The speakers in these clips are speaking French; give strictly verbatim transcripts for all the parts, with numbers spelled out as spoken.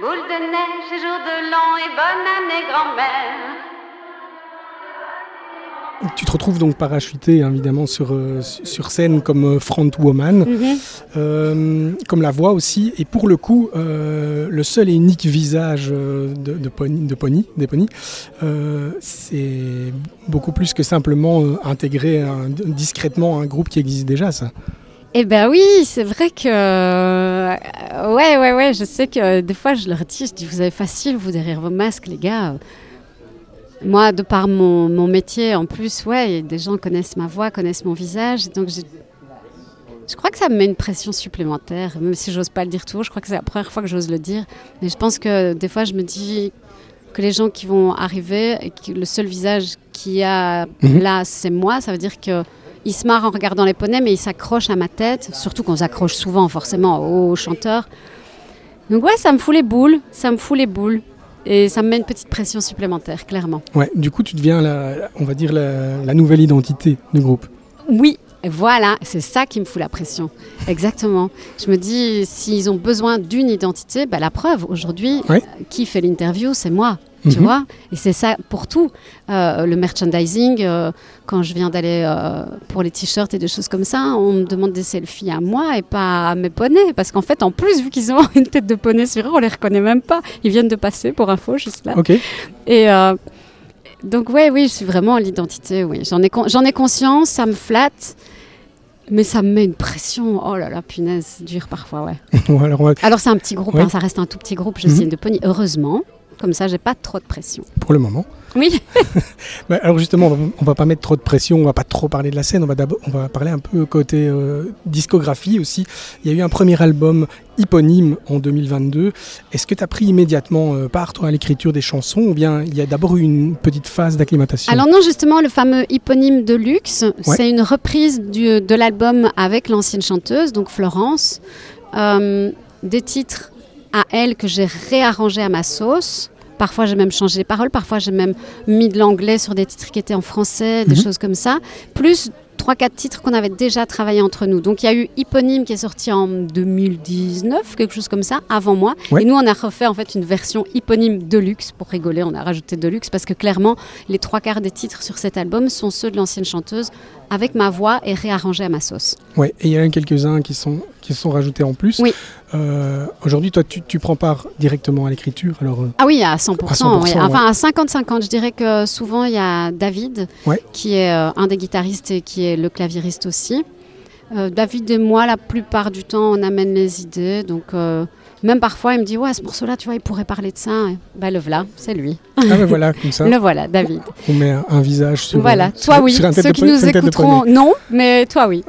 Boule de neige, jour de l'an et bonne année grand-mère. Tu te retrouves donc parachuté évidemment sur, euh, sur scène comme euh, frontwoman, mm-hmm. euh, comme la voix aussi, et pour le coup, euh, le seul et unique visage euh, de, de, Pony, de Pony, des Pony, euh, c'est beaucoup plus que simplement euh, intégrer un, discrètement un groupe qui existe déjà, ça. Eh ben oui, c'est vrai que euh, ouais, ouais, ouais, je sais que euh, des fois je leur dis, je dis, vous avez facile, vous derrière vos masques, les gars. Moi, de par mon, mon métier, en plus, ouais, des gens connaissent ma voix, connaissent mon visage. Donc, j'ai... je crois que ça me met une pression supplémentaire, même si j'ose pas le dire tout haut. Je crois que c'est la première fois que j'ose le dire. Mais je pense que des fois, je me dis que les gens qui vont arriver, et que le seul visage qu'il y a mmh. là, c'est moi. Ça veut dire qu'ils se marrent en regardant les poneys, mais ils s'accrochent à ma tête. Surtout qu'on s'accroche souvent, forcément, aux chanteurs. Donc, ouais, ça me fout les boules. Ça me fout les boules. Et ça me met une petite pression supplémentaire, clairement. Ouais, du coup, tu deviens, la, on va dire, la, la nouvelle identité du groupe. Oui, voilà, c'est ça qui me fout la pression. Exactement. Je me dis, s'ils ont besoin d'une identité, bah, la preuve, aujourd'hui, ouais. qui fait l'interview, c'est moi. Tu mm-hmm. vois, et c'est ça pour tout. Euh, le merchandising, euh, quand je viens d'aller euh, pour les t-shirts et des choses comme ça, on me demande des selfies à moi et pas à mes poneys. Parce qu'en fait, en plus, vu qu'ils ont une tête de poney sur eux, on les reconnaît même pas. Ils viennent de passer pour info, juste là. Okay. Et euh, donc, ouais, oui, je suis vraiment l'identité. Oui. J'en ai, con- j'en ai conscience, ça me flatte. Mais ça me met une pression. Oh là là, punaise, c'est dur parfois, ouais. alors, on va... alors, c'est un petit groupe, ouais. hein, ça reste un tout petit groupe. Je mm-hmm. signe de Pony, heureusement. Comme ça, j'ai pas trop de pression. Pour le moment. Oui. bah, alors justement, on va, on va pas mettre trop de pression, on va pas trop parler de la scène, on va, on va parler un peu côté euh, discographie aussi. Il y a eu un premier album éponyme en deux mille vingt-deux. Est-ce que tu as pris immédiatement euh, part toi, à l'écriture des chansons ou bien il y a d'abord eu une petite phase d'acclimatation ? Alors non, justement, le fameux éponyme de luxe, ouais. c'est une reprise du, de l'album avec l'ancienne chanteuse, donc Florence, euh, des titres à elle que j'ai réarrangés à ma sauce. Parfois, j'ai même changé les paroles. Parfois, j'ai même mis de l'anglais sur des titres qui étaient en français, des mmh. choses comme ça. Plus trois quatre titres qu'on avait déjà travaillé entre nous. Donc, il y a eu Éponyme qui est sorti en deux mille dix-neuf, quelque chose comme ça, avant moi. Ouais. Et nous, on a refait en fait une version Éponyme de luxe. Pour rigoler, on a rajouté de luxe parce que clairement, les trois quarts des titres sur cet album sont ceux de l'ancienne chanteuse avec ma voix et réarrangés à ma sauce. Oui, et il y en a quelques-uns qui sont, qui sont rajoutés en plus. Oui. Euh, aujourd'hui, toi, tu, tu prends part directement à l'écriture alors, euh, Ah oui, à cent pour cent. À cent pour cent oui. Enfin, ouais. à cinquante cinquante. Je dirais que souvent, il y a David, ouais. qui est euh, un des guitaristes et qui est le claviériste aussi. Euh, David et moi, la plupart du temps, on amène les idées. Donc, euh, même parfois, il me dit « Ouais, ce morceau-là, tu vois, il pourrait parler de ça. » Ben, le voilà, c'est lui. Ah ben voilà, comme ça. Le voilà, David. On met un, un visage sur... Voilà, euh, toi sur, oui. sur un Ceux qui nous écouteront, non, mais toi oui.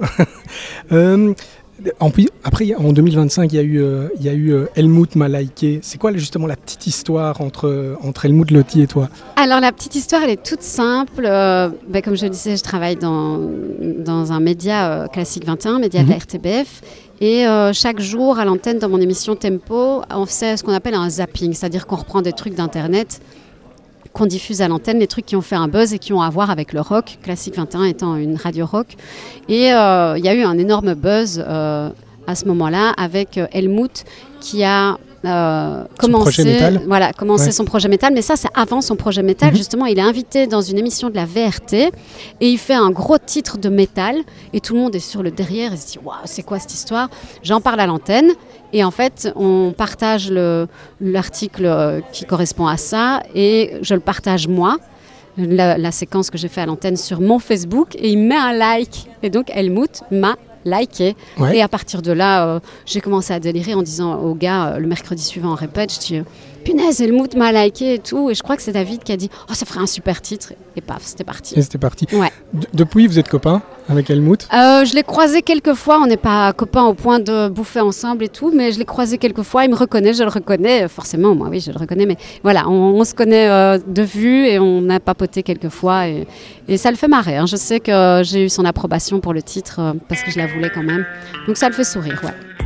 euh, En plus, après, en deux mille vingt-cinq, il y a eu, euh, il y a eu euh, Helmut m'a liké. C'est quoi justement la petite histoire entre, entre Helmut Lotti et toi ? Alors la petite histoire, elle est toute simple. Euh, ben, comme je le disais, je travaille dans, dans un média euh, Classique vingt et un, média mm-hmm. de la R T B F. Et euh, chaque jour, à l'antenne, dans mon émission Tempo, on fait ce qu'on appelle un zapping, c'est-à-dire qu'on reprend des trucs d'Internet, qu'on diffuse à l'antenne, les trucs qui ont fait un buzz et qui ont à voir avec le rock, Classique vingt et un étant une radio rock. Et il euh, y a eu un énorme buzz euh, à ce moment-là avec euh, Helmut qui a euh, commencé, voilà, commencé ouais. son projet métal. Mais ça, c'est avant son projet métal. Mm-hmm. Justement, il est invité dans une émission de la V R T et il fait un gros titre de métal. Et tout le monde est sur le derrière et se dit « Waouh, c'est quoi cette histoire ?» J'en parle à l'antenne. Et en fait, on partage le, l'article qui correspond à ça et je le partage moi, la, la séquence que j'ai fait à l'antenne sur mon Facebook et il met un like. Et donc, Helmut m'a liké. Ouais. Et à partir de là, euh, j'ai commencé à délirer en disant au gars, euh, le mercredi suivant en répète, je dis « Punaise, Helmut m'a liké et tout. » Et je crois que c'est David qui a dit « Oh, ça ferait un super titre. » Et paf, c'était parti. Et c'était parti. Ouais. D- depuis, vous êtes copains avec Helmut ? euh, Je l'ai croisé quelques fois. On n'est pas copains au point de bouffer ensemble et tout, mais je l'ai croisé quelques fois. Il me reconnaît, je le reconnais. Forcément, moi, oui, je le reconnais. Mais voilà, on, on se connaît euh, de vue et on a papoté quelques fois. Et, et ça le fait marrer. Hein. Je sais que j'ai eu son approbation pour le titre euh, parce que je la voulais quand même. Donc ça le fait sourire, ouais.